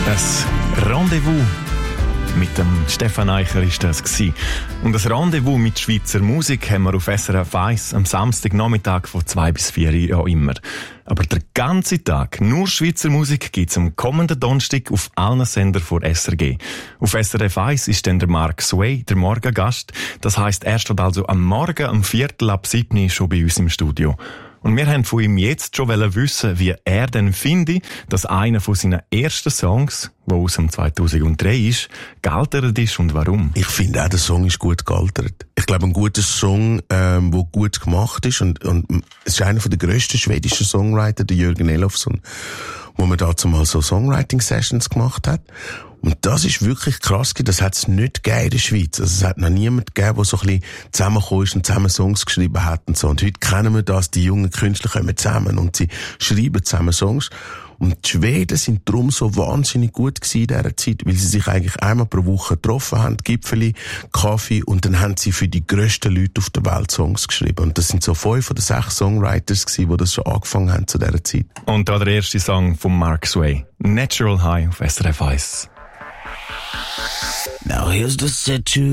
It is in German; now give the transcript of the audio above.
Das Rendezvous mit dem Stefan Eicher war das gewesen. Und das Rendezvous mit Schweizer Musik haben wir auf SRF 1 am Samstagnachmittag von 2 bis 4 ja immer. Aber der ganze Tag nur Schweizer Musik gibt's am kommenden Donnerstag auf allen Sendern von SRG. Auf SRF 1 ist dann der Mark Sway, der Morgengast. Das heisst, er steht also am Morgen um 6:45 schon bei uns im Studio. Und wir haben von ihm jetzt schon wissen, wie er denn finde, dass einer von seinen ersten Songs, der aus dem 2003 ist, gealtert ist und warum. Ich finde auch, der Song ist gut gealtert. Ich glaube, ein guter Song, der gut gemacht ist und es ist einer der grössten schwedischen Songwriter, der Jürgen Elofsson, wo man dazu mal so Songwriting-Sessions gemacht hat. Und das ist wirklich krass, das hat es nicht gegeben in der Schweiz. Also es hat noch niemand gegeben, der so ein bisschen zusammengekommen ist und zusammen Songs geschrieben hat und so. Und heute kennen wir das, die jungen Künstler kommen zusammen und sie schreiben zusammen Songs. Und die Schweden sind darum so wahnsinnig gut gewesen in dieser Zeit, weil sie sich eigentlich einmal pro Woche getroffen haben, Gipfeli, Kaffee, und dann haben sie für die grössten Leute auf der Welt Songs geschrieben. Und das sind so 5 oder 6 Songwriters gewesen, die das schon angefangen haben zu dieser Zeit. Und da der erste Song von Mark Sway, Natural High auf SRF 1. Now here's the situation.